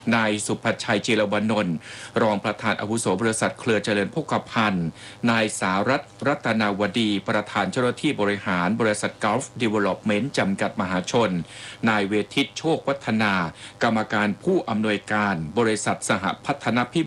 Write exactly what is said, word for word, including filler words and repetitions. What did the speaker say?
นายสุภชัยจิรวนนท์รองประธานอาวุโสบริษัทเครือเจริญโภคภัณฑ์นายสารัตน์รัตนาวดีประธานเจ้าหน้าที่บริหารบริษัท Gulf Development จำกัดมหาชนนายเวทิตโชควัฒนากรรมการผู้อำนวยการบริษัทสหพัฒนพิ